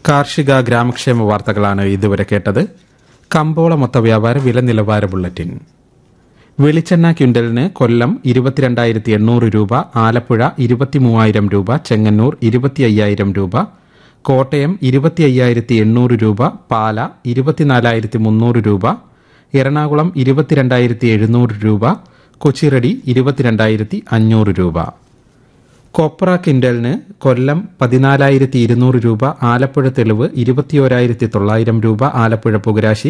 കാർഷിക ഗ്രാമക്ഷേമ വാർത്തകളാണ് ഇതുവരെ കേട്ടത്. കമ്പോള മൊത്ത വ്യാപാര വില നിലവാര ബുള്ളറ്റിൻ. വെളിച്ചെണ്ണ ക്വിന്റലിന് കൊല്ലം 22,800 രൂപ, ആലപ്പുഴ 23,000 രൂപ, ചെങ്ങന്നൂർ 25,000 രൂപ, കോട്ടയം 25,800 രൂപ, പാല 24,300 രൂപ, എറണാകുളം 22,700 രൂപ, കൊച്ചിറടി 22,500 രൂപ. കൊപ്ര ക്വിന്റലിന് കൊല്ലം 14,200 രൂപ, ആലപ്പുഴ തെളിവ് 21,900 രൂപ, ആലപ്പുഴ പുകരാശി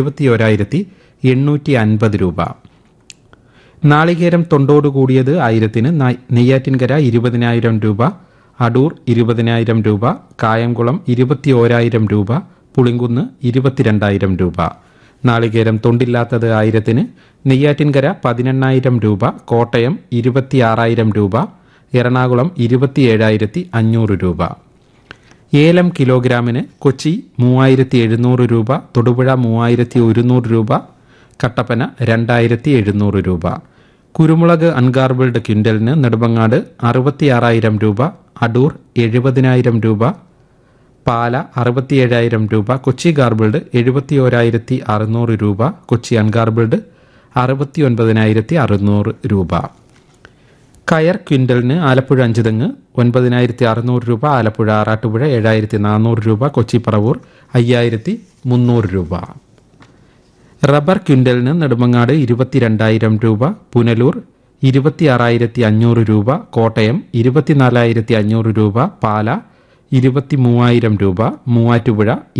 21,850 രൂപ. നാളികേരം തൊണ്ടോട് കൂടിയത് 1000-ന് നെയ്യാറ്റിൻകര 20,000 രൂപ, അടൂർ 20,000 രൂപ, കായംകുളം 21,000 രൂപ, പുളിങ്കുന്ന് 22,000 രൂപ. നാളികേരം തൊണ്ടില്ലാത്തത് 1000-ന് നെയ്യാറ്റിൻകര 18,000 രൂപ, കോട്ടയം 26,000 രൂപ, എറണാകുളം 27,500 രൂപ. ഏലം കിലോഗ്രാമിന് കൊച്ചി 3,700 രൂപ, തൊടുപുഴ 3,100 രൂപ, കട്ടപ്പന 2,700 രൂപ. കുരുമുളക് അൺഗാർബിൾഡ് ക്വിന്റലിന് നെടുമങ്ങാട് 66,000 രൂപ, അടൂർ 70,000 രൂപ, പാല 67,000 രൂപ, കൊച്ചി ഗാർബിൾഡ് 71,600 രൂപ, കൊച്ചി അൺഗാർബിൾഡ് 69,600 രൂപ. കയർ ക്വിന്റലിന് ആലപ്പുഴ 5 തെങ്ങ് 9,600 രൂപ, ആലപ്പുഴ ആറാട്ടുപുഴ 7,400 രൂപ, കൊച്ചി പറവൂർ 5,300 രൂപ. റബ്ബർ ക്വിന്റലിന് നെടുമങ്ങാട് 22,000 രൂപ, പുനലൂർ 26,500 രൂപ, കോട്ടയം 24,500 രൂപ, പാല 23,000 രൂപ, മൂവാറ്റുപുഴ